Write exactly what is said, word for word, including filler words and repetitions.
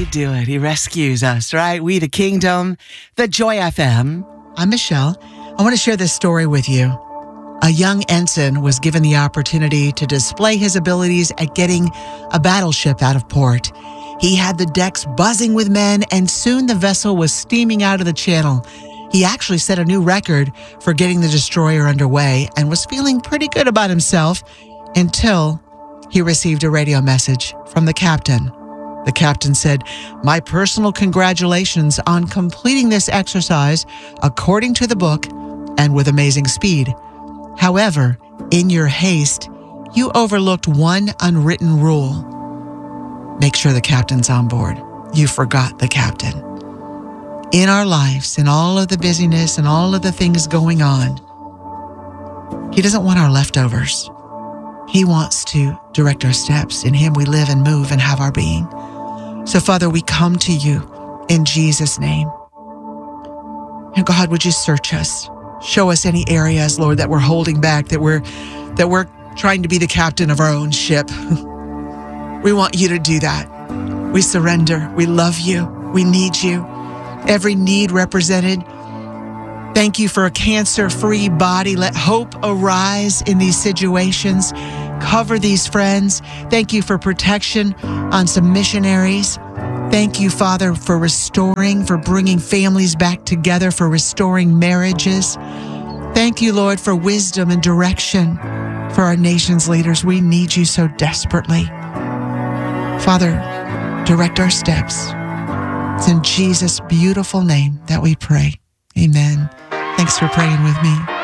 do it. He rescues us, right? We the Kingdom, the Joy F M. I'm Michelle. I want to share this story with you. A young ensign was given the opportunity to display his abilities at getting a battleship out of port. He had the decks buzzing with men, and soon the vessel was steaming out of the channel. He actually set a new record for getting the destroyer underway and was feeling pretty good about himself until he received a radio message from the captain. The captain said, "My personal congratulations on completing this exercise according to the book and with amazing speed. However, in your haste, you overlooked one unwritten rule. Make sure the captain's on board. You forgot the captain." In our lives, in all of the busyness and all of the things going on, he doesn't want our leftovers. He wants to direct our steps. In him we live and move and have our being. So, Father, we come to you in Jesus' name. And God, would you search us? Show us any areas, Lord, that we're holding back, that we're that we're trying to be the captain of our own ship. We want you to do that. We surrender. We love you. We need you. Every need represented. Thank you for a cancer-free body. Let hope arise in these situations. Cover these friends. Thank you for protection on some missionaries. Thank you, Father, for restoring, for bringing families back together, for restoring marriages. Thank you, Lord, for wisdom and direction for our nation's leaders. We need you so desperately. Father, direct our steps. It's in Jesus' beautiful name that we pray. Amen. Thanks for praying with me.